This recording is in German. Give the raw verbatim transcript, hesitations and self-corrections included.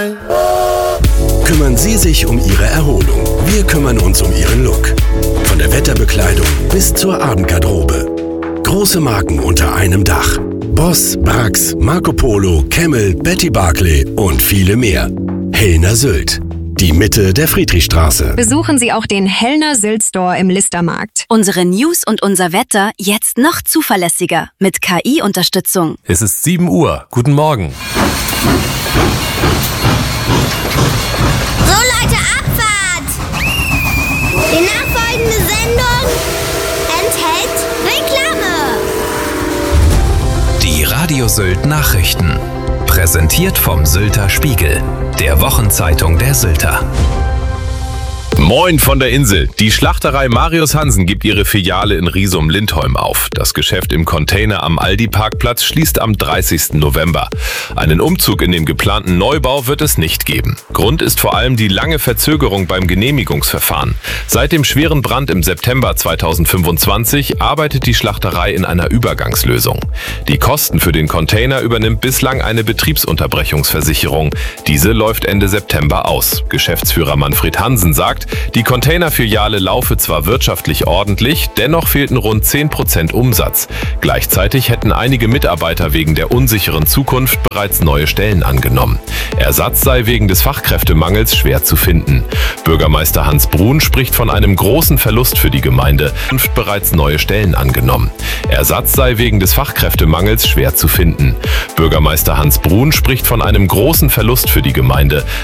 Bye. Kümmern Sie sich um Ihre Erholung. Wir kümmern uns um Ihren Look. Von der Wetterbekleidung bis zur Abendgarderobe. Große Marken unter einem Dach. Boss, Brax, Marco Polo, Camel, Betty Barclay und viele mehr. Hellner Sylt. Die Mitte der Friedrichstraße. Besuchen Sie auch den Hellner Sylt Store im Listermarkt. Unsere News und unser Wetter jetzt noch zuverlässiger mit K I-Unterstützung. Es ist sieben Uhr. Guten Morgen. So Leute, Abfahrt! Die nachfolgende Sendung enthält Reklame. Die Radio Sylt Nachrichten. Präsentiert vom Sylter Spiegel, der Wochenzeitung der Sylter. Moin von der Insel. Die Schlachterei Marius Hansen gibt ihre Filiale in Riesum-Lindholm auf. Das Geschäft im Container am Aldi-Parkplatz schließt am dreißigsten November. Einen Umzug in den geplanten Neubau wird es nicht geben. Grund ist vor allem die lange Verzögerung beim Genehmigungsverfahren. Seit dem schweren Brand im September zweitausendfünfundzwanzig arbeitet die Schlachterei in einer Übergangslösung. Die Kosten für den Container übernimmt bislang eine Betriebsunterbrechungsversicherung. Diese läuft Ende September aus. Geschäftsführer Manfred Hansen sagt, die Containerfiliale laufe zwar wirtschaftlich ordentlich, dennoch fehlten rund zehn Prozent Umsatz. Gleichzeitig hätten einige Mitarbeiter wegen der unsicheren Zukunft bereits neue Stellen angenommen. Ersatz sei wegen des Fachkräftemangels schwer zu finden. Bürgermeister Hans Brun spricht von einem großen Verlust für die Gemeinde. Bereits neue Stellen angenommen. Ersatz sei wegen des Fachkräftemangels schwer zu finden. Bürgermeister Hans Brun spricht von einem großen Verlust für die Gemeinde.